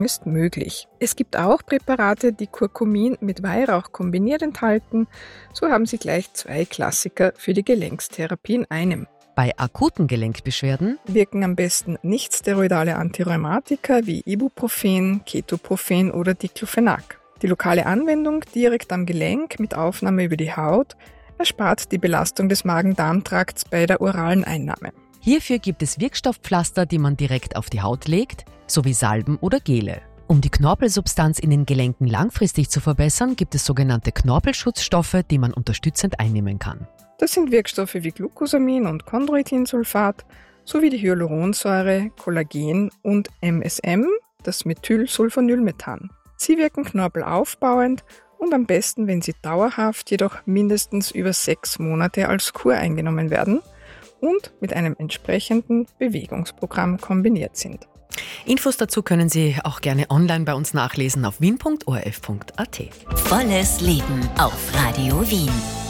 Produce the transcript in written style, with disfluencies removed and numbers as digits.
ist möglich. Es gibt auch Präparate, die Curcumin mit Weihrauch kombiniert enthalten. So haben Sie gleich 2 Klassiker für die Gelenkstherapie in einem. Bei akuten Gelenkbeschwerden Wirken am besten nichtsteroidale Antirheumatika wie Ibuprofen, Ketoprofen oder Diclofenac. Die lokale Anwendung direkt am Gelenk mit Aufnahme über die Haut erspart die Belastung des Magen-Darm-Trakts bei der oralen Einnahme. Hierfür gibt es Wirkstoffpflaster, die man direkt auf die Haut legt, sowie Salben oder Gele. Um die Knorpelsubstanz in den Gelenken langfristig zu verbessern, gibt es sogenannte Knorpelschutzstoffe, die man unterstützend einnehmen kann. Das sind Wirkstoffe wie Glucosamin und Chondroitinsulfat sowie die Hyaluronsäure, Kollagen und MSM, das Methylsulfonylmethan. Sie wirken knorpelaufbauend und am besten, wenn sie dauerhaft, jedoch mindestens über 6 Monate als Kur eingenommen werden und mit einem entsprechenden Bewegungsprogramm kombiniert sind. Infos dazu können Sie auch gerne online bei uns nachlesen auf wien.orf.at. Volles Leben auf Radio Wien.